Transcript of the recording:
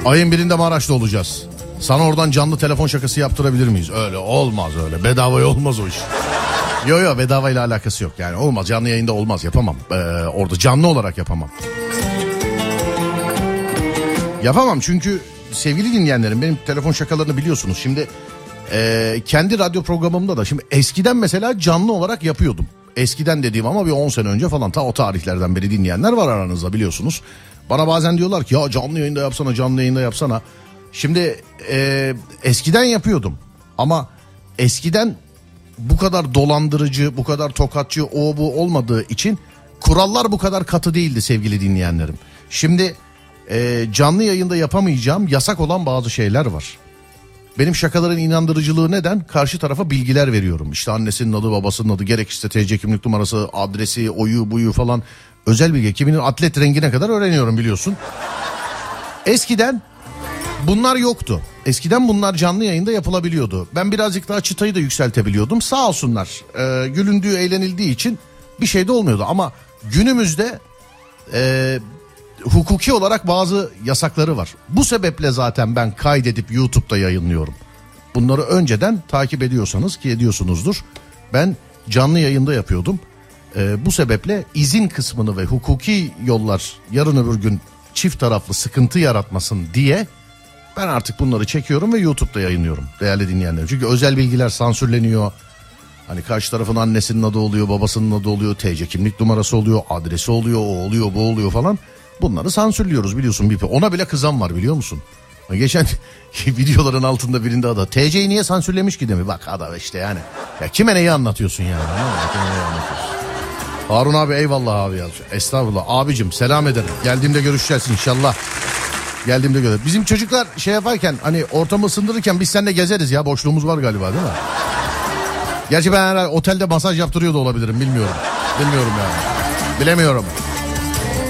Ayın birinde Maraş'ta olacağız. Sana oradan canlı telefon şakası yaptırabilir miyiz? Öyle olmaz öyle. Bedavaya olmaz o iş. Yo bedavayla alakası yok. Yani olmaz, canlı yayında olmaz, yapamam. Orada canlı olarak yapamam. Yapamam çünkü sevgili dinleyenlerim, benim telefon şakalarını biliyorsunuz. Şimdi kendi radyo programımda da şimdi eskiden mesela canlı olarak yapıyordum. Eskiden dediğim ama bir 10 sene önce falan, ta o tarihlerden beri dinleyenler var aranızda biliyorsunuz. Bana bazen diyorlar ki ya canlı yayında yapsana. Şimdi eskiden yapıyordum ama eskiden bu kadar dolandırıcı, bu kadar tokatçı, o bu olmadığı için kurallar bu kadar katı değildi sevgili dinleyenlerim. Şimdi canlı yayında yapamayacağım, yasak olan bazı şeyler var. Benim şakaların inandırıcılığı neden? Karşı tarafa bilgiler veriyorum. İşte annesinin adı, babasının adı, gerekirse TC kimlik numarası, adresi, oyu buyu falan, özel bilgi. Kiminin atlet rengine kadar öğreniyorum biliyorsun. Eskiden bunlar yoktu. Eskiden bunlar canlı yayında yapılabiliyordu. Ben birazcık daha çıtayı da yükseltebiliyordum. Sağ olsunlar. Gülündüğü, eğlenildiği için bir şey de olmuyordu. Ama günümüzde hukuki olarak bazı yasakları var. Bu sebeple zaten ben kaydedip YouTube'da yayınlıyorum. Bunları önceden takip ediyorsanız, ki ediyorsunuzdur, ben canlı yayında yapıyordum. Bu sebeple izin kısmını ve hukuki yollar yarın öbür gün çift taraflı sıkıntı yaratmasın diye ben artık bunları çekiyorum ve YouTube'da yayınlıyorum değerli dinleyenler. Çünkü özel bilgiler sansürleniyor. Hani karşı tarafın annesinin adı oluyor, babasının adı oluyor, TC kimlik numarası oluyor, adresi oluyor, o oluyor, bu oluyor falan. Bunları sansürlüyoruz biliyorsun. Ona bile kızan var biliyor musun? Geçen videoların altında birinde adı TC'yi niye sansürlemiş ki demi? Bak adam işte yani. Ya kime neyi anlatıyorsun yani? Harun abi eyvallah abi yazıyor. Estağfurullah abicim, selam ederim. Geldiğimde görüşeceğiz inşallah. Geldiğimde görüşeceğiz. Bizim çocuklar şey yaparken, hani ortamı ısındırırken biz seninle gezeriz ya. Boşluğumuz var galiba değil mi? Gerçi ben herhalde otelde masaj yaptırıyor da olabilirim, bilmiyorum. Bilmiyorum yani. Bilemiyorum.